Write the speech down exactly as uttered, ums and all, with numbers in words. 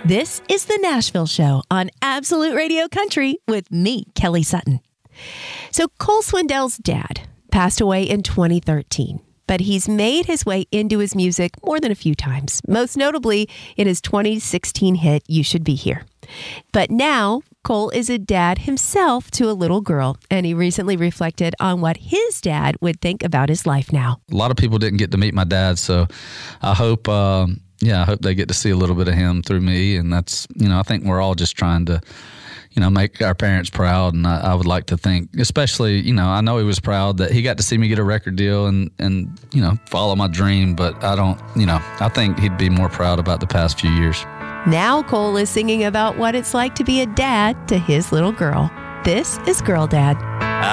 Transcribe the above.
This is the Nashville Show on Absolute Radio Country with me, Kelly Sutton. So Cole Swindell's dad passed away in twenty thirteen, but he's made his way into his music more than a few times, most notably in his twenty sixteen hit, You Should Be Here. But now, Cole is a dad himself to a little girl, and he recently reflected on what his dad would think about his life now. A lot of people didn't get to meet my dad, so I hope... Um Yeah, I hope they get to see a little bit of him through me, and that's, you know, I think we're all just trying to, you know, make our parents proud, and I, I would like to think, especially, you know, I know he was proud that he got to see me get a record deal and, and, you know, follow my dream, but I don't, you know, I think he'd be more proud about the past few years. Now Cole is singing about what it's like to be a dad to his little girl. This is Girl Dad.